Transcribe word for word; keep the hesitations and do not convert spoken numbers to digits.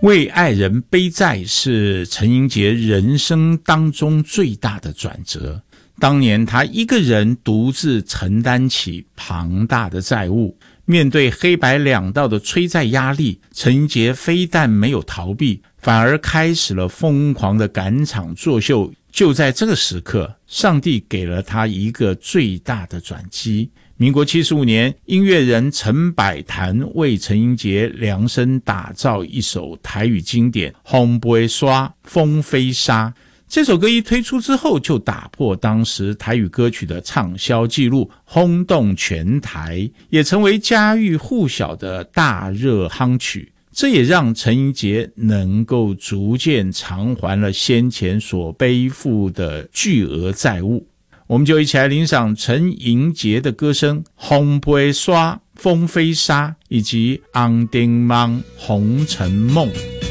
为爱人背债是陈英杰人生当中最大的转折。当年他一个人独自承担起庞大的债务，面对黑白两道的催债压力，陈英杰非但没有逃避，反而开始了疯狂的赶场作秀。就在这个时刻，上帝给了他一个最大的转机。民国七十五年，音乐人陈百潭为陈英杰量身打造一首台语经典《风飞沙》风飞沙。这首歌一推出之后，就打破当时台语歌曲的畅销纪录，轰动全台，也成为家喻户晓的大热夯曲。这也让陈英杰能够逐渐偿还了先前所背负的巨额债务。我们就一起来欣赏陈英杰的歌声《风飞沙》、《风飞沙》以及《红灯梦》、《红尘梦》。